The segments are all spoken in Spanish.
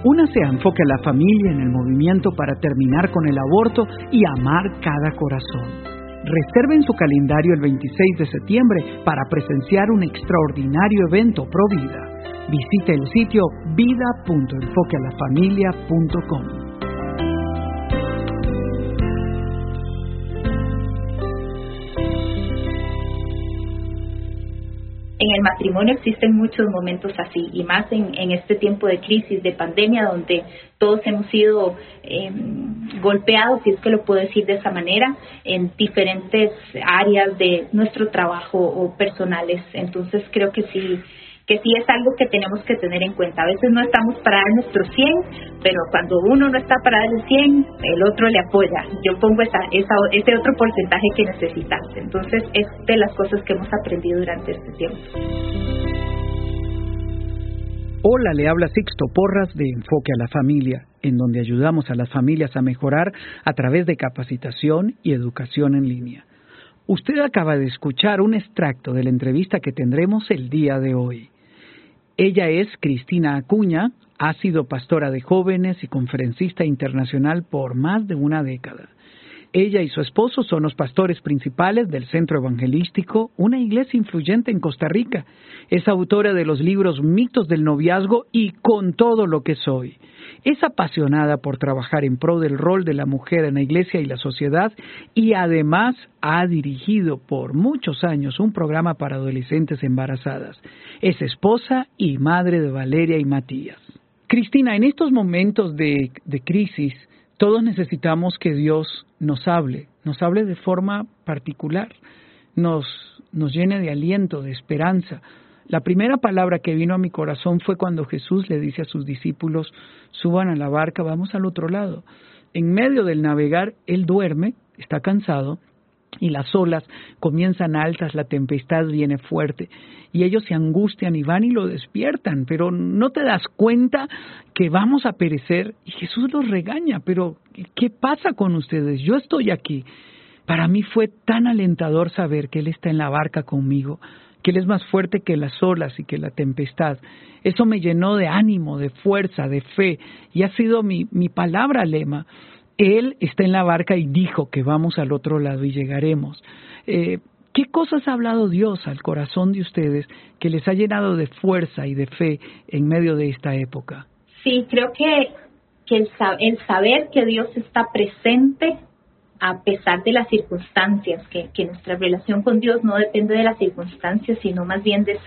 Únase a Enfoque a la Familia en el movimiento para terminar con el aborto y amar cada corazón. Reserve en su calendario el 26 de septiembre para presenciar un extraordinario evento pro vida. Visite el sitio vida.enfoquealafamilia.com. En el matrimonio existen muchos momentos así, y más en este tiempo de crisis, de pandemia, donde todos hemos sido golpeados, si es que lo puedo decir de esa manera, en diferentes áreas de nuestro trabajo o personales. Entonces creo que sí es algo que tenemos que tener en cuenta. A veces no estamos para dar nuestro 100, pero cuando uno no está para dar el 100, el otro le apoya. Yo pongo ese otro porcentaje que necesitas. Entonces, es de las cosas que hemos aprendido durante este tiempo. Hola, le habla Sixto Porras de Enfoque a la Familia, en donde ayudamos a las familias a mejorar a través de capacitación y educación en línea. Usted acaba de escuchar un extracto de la entrevista que tendremos el día de hoy. Ella es Cristina Acuña, ha sido pastora de jóvenes y conferencista internacional por más de una década. Ella y su esposo son los pastores principales del Centro Evangelístico, una iglesia influyente en Costa Rica. Es autora de los libros Mitos del Noviazgo y Con todo lo que soy. Es apasionada por trabajar en pro del rol de la mujer en la iglesia y la sociedad, y además ha dirigido por muchos años un programa para adolescentes embarazadas. Es esposa y madre de Valeria y Matías. Cristina, en estos momentos de crisis, todos necesitamos que Dios nos hable de forma particular, nos llene de aliento, de esperanza. La primera palabra que vino a mi corazón fue cuando Jesús le dice a sus discípulos: suban a la barca, vamos al otro lado. En medio del navegar, él duerme, está cansado, y las olas comienzan altas, la tempestad viene fuerte, y ellos se angustian y van y lo despiertan, pero no te das cuenta que vamos a perecer, y Jesús los regaña. Pero ¿qué pasa con ustedes? Yo estoy aquí. Para mí fue tan alentador saber que Él está en la barca conmigo, que Él es más fuerte que las olas y que la tempestad. Eso me llenó de ánimo, de fuerza, de fe, y ha sido mi palabra lema. Él está en la barca y dijo que vamos al otro lado y llegaremos. ¿Qué cosas ha hablado Dios al corazón de ustedes que les ha llenado de fuerza y de fe en medio de esta época? Sí, creo que el saber que Dios está presente a pesar de las circunstancias, que nuestra relación con Dios no depende de las circunstancias, sino más bien de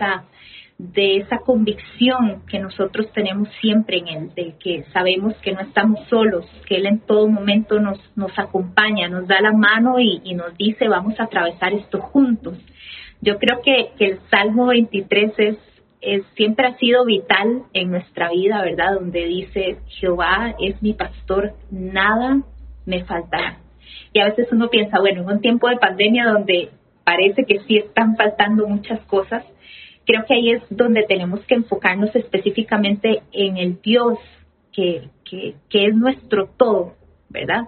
esa convicción que nosotros tenemos siempre en Él, de que sabemos que no estamos solos, que Él en todo momento nos acompaña, nos da la mano y nos dice: vamos a atravesar esto juntos. Yo creo que el Salmo 23 siempre ha sido vital en nuestra vida, ¿verdad? Donde dice: Jehová es mi pastor, nada me faltará. Y a veces uno piensa, bueno, en un tiempo de pandemia donde parece que sí están faltando muchas cosas, creo que ahí es donde tenemos que enfocarnos específicamente en el Dios que es nuestro todo, ¿verdad?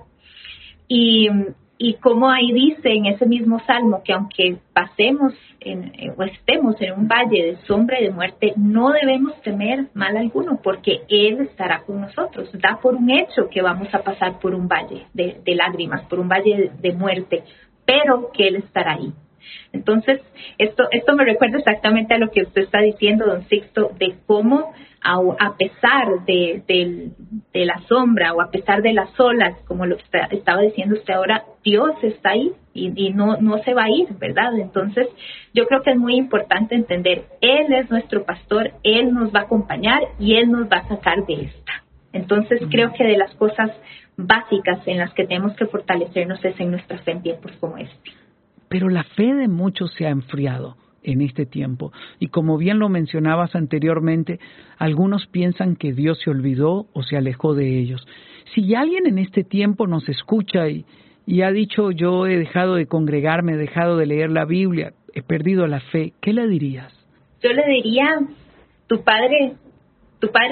Y como ahí dice en ese mismo salmo que aunque pasemos o estemos en un valle de sombra y de muerte, no debemos temer mal alguno, porque Él estará con nosotros. Da por un hecho que vamos a pasar por un valle de lágrimas, por un valle de muerte, pero que Él estará ahí. Entonces, esto me recuerda exactamente a lo que usted está diciendo, don Sixto, de cómo a pesar de la sombra o a pesar de las olas, como lo estaba diciendo usted ahora, Dios está ahí y no se va a ir, ¿verdad? Entonces, yo creo que es muy importante entender, Él es nuestro pastor, Él nos va a acompañar y Él nos va a sacar de esta. Entonces, creo que de las cosas básicas en las que tenemos que fortalecernos es en nuestra fe en tiempos como este. Pero la fe de muchos se ha enfriado en este tiempo. Y como bien lo mencionabas anteriormente, algunos piensan que Dios se olvidó o se alejó de ellos. Si alguien en este tiempo nos escucha y ha dicho: yo he dejado de congregarme, he dejado de leer la Biblia, he perdido la fe, ¿qué le dirías? Yo le diría: tu padre